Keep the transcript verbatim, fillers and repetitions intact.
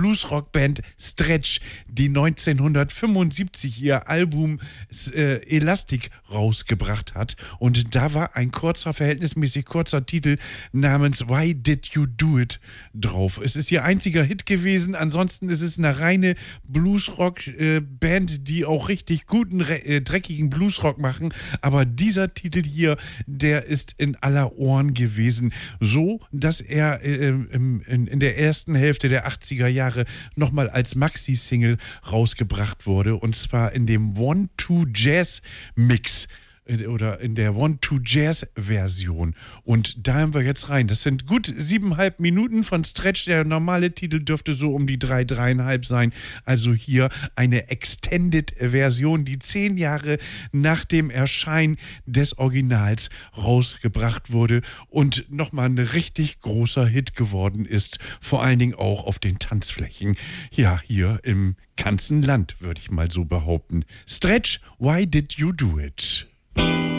Bluesrock-Band Stretch, die neunzehnhundertfünfundsiebzig ihr Album äh, Elastic rausgebracht hat. Und da war ein kurzer, verhältnismäßig kurzer Titel namens Why Did You Do It drauf. Es ist ihr einziger Hit gewesen. Ansonsten ist es eine reine Bluesrock-Band, äh, die auch richtig guten, äh, dreckigen Bluesrock machen. Aber dieser Titel hier, der ist in aller Ohren gewesen. So, dass er äh, in, in der ersten Hälfte der achtziger Jahre nochmal als Maxi-Single rausgebracht wurde. Und zwar in dem One-Two-Jazz-Mix oder in der One-Two-Jazz-Version. Und da haben wir jetzt rein. Das sind gut siebeneinhalb Minuten von Stretch. Der normale Titel dürfte so um die drei, dreieinhalb sein. Also hier eine Extended-Version, die zehn Jahre nach dem Erscheinen des Originals rausgebracht wurde und nochmal ein richtig großer Hit geworden ist. Vor allen Dingen auch auf den Tanzflächen. Ja, hier im ganzen Land, würde ich mal so behaupten. Stretch, Why Did You Do It?